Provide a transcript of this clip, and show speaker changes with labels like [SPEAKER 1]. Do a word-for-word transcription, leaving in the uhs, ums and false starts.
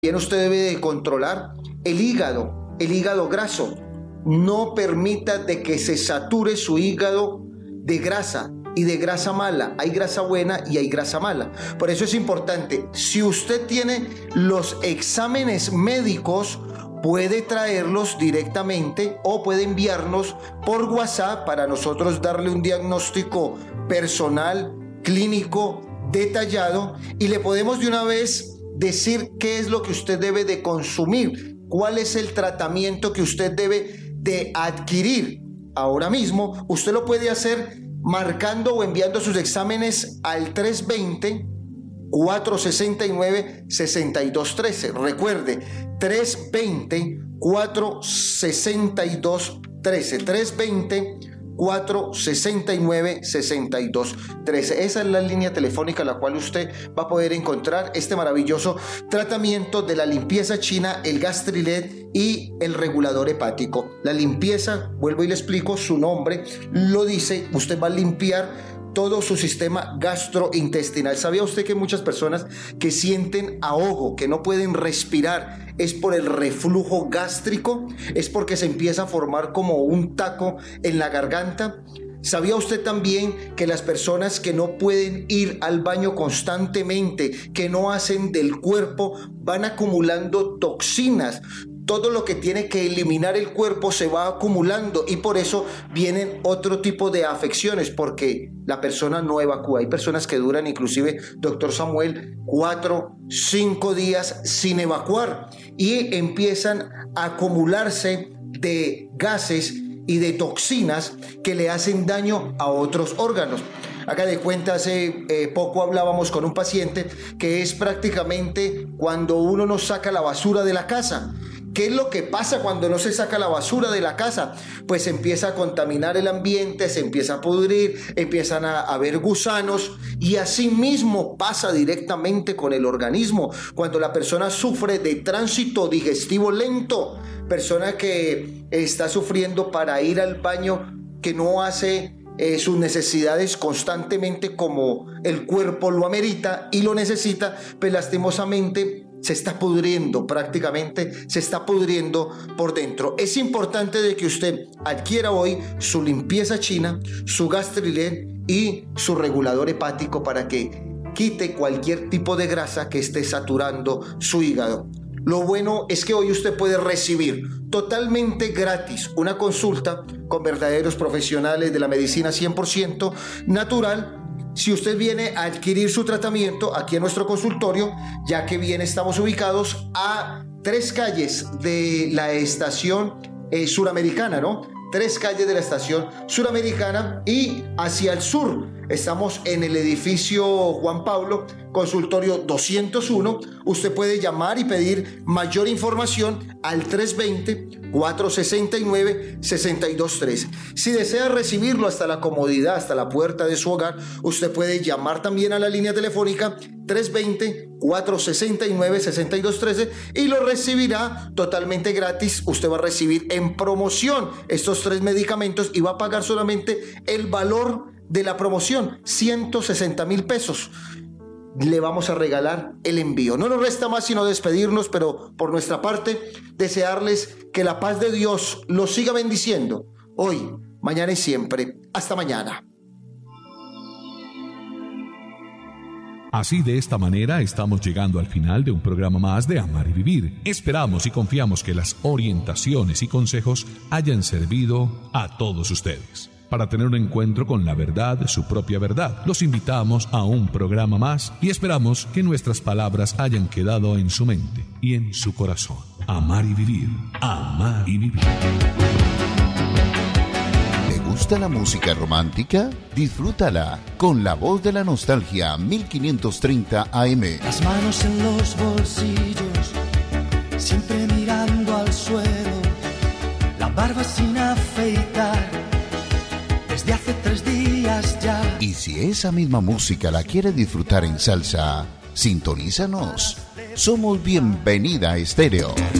[SPEAKER 1] También usted debe de controlar el hígado, el hígado graso. No permita de que se sature su hígado de grasa y de grasa mala. Hay grasa buena y hay grasa mala. Por eso es importante, si usted tiene los exámenes médicos, puede traerlos directamente o puede enviarnos por WhatsApp para nosotros darle un diagnóstico personal, clínico, detallado, y le podemos de una vez decir qué es lo que usted debe de consumir, cuál es el tratamiento que usted debe de adquirir. Ahora mismo usted lo puede hacer marcando o enviando sus exámenes al tres dos cero, cuatro seis nueve, seis dos uno tres. Recuerde, tres dos cero, cuatro seis dos uno tres, tres dos cero, cuatro seis nueve, seis dos uno tres. Esa es la línea telefónica a la cual usted va a poder encontrar este maravilloso tratamiento de la limpieza china, el Gastrilet y el regulador hepático. La limpieza, vuelvo y le explico, su nombre lo dice, usted va a limpiar todo su sistema gastrointestinal. ¿Sabía usted que muchas personas que sienten ahogo, que no pueden respirar, es por el reflujo gástrico? Es porque se empieza a formar como un taco en la garganta. ¿Sabía usted también que las personas que no pueden ir al baño constantemente, que no hacen del cuerpo, van acumulando toxinas? Todo lo que tiene que eliminar el cuerpo se va acumulando y por eso vienen otro tipo de afecciones, porque la persona no evacúa. Hay personas que duran inclusive, doctor Samuel, cuatro, cinco días sin evacuar y empiezan a acumularse de gases y de toxinas que le hacen daño a otros órganos. Haga de cuenta, hace eh, poco hablábamos con un paciente que es prácticamente cuando uno no saca la basura de la casa. ¿Qué es lo que pasa cuando no se saca la basura de la casa? Pues empieza a contaminar el ambiente, se empieza a pudrir, empiezan a haber gusanos y así mismo pasa directamente con el organismo. Cuando la persona sufre de tránsito digestivo lento, persona que está sufriendo para ir al baño, que no hace eh, sus necesidades constantemente como el cuerpo lo amerita y lo necesita, pues lastimosamente se está pudriendo, prácticamente se está pudriendo por dentro. Es importante de que usted adquiera hoy su limpieza china, su Gastrilet y su regulador hepático para que quite cualquier tipo de grasa que esté saturando su hígado. Lo bueno es que hoy usted puede recibir totalmente gratis una consulta con verdaderos profesionales de la medicina cien por ciento natural. Si usted viene a adquirir su tratamiento aquí en nuestro consultorio, ya que bien estamos ubicados a tres calles de la estación eh, suramericana, ¿no? Tres calles de la estación suramericana y hacia el sur estamos en el edificio Juan Pablo, consultorio doscientos uno. Usted puede llamar y pedir mayor información al tres dos cero, cuatro seis nueve, seis dos uno tres. Si desea recibirlo hasta la comodidad, hasta la puerta de su hogar, usted puede llamar también a la línea telefónica tres dos cero, cuatro seis nueve, seis dos uno tres y lo recibirá totalmente gratis. Usted va a recibir en promoción estos tres medicamentos y va a pagar solamente el valor de la promoción, ciento sesenta mil pesos. Le vamos a regalar el envío. No nos resta más sino despedirnos, pero por nuestra parte desearles que la paz de Dios los siga bendiciendo hoy, mañana y siempre. Hasta mañana.
[SPEAKER 2] Así, de esta manera, estamos llegando al final de un programa más de Amar y Vivir. Esperamos y confiamos que las orientaciones y consejos hayan servido a todos ustedes. Para tener un encuentro con la verdad, su propia verdad, los invitamos a un programa más y esperamos que nuestras palabras hayan quedado en su mente y en su corazón. Amar y Vivir. Amar y Vivir.
[SPEAKER 3] ¿Te gusta la música romántica? Disfrútala con la voz de la nostalgia mil quinientos treinta A M.
[SPEAKER 4] Las manos en los bolsillos, siempre mirando al suelo, la barba sin afeitar, desde hace tres días ya.
[SPEAKER 3] Y si esa misma música la quiere disfrutar en salsa, sintonízanos. Somos Bienvenida Estéreo.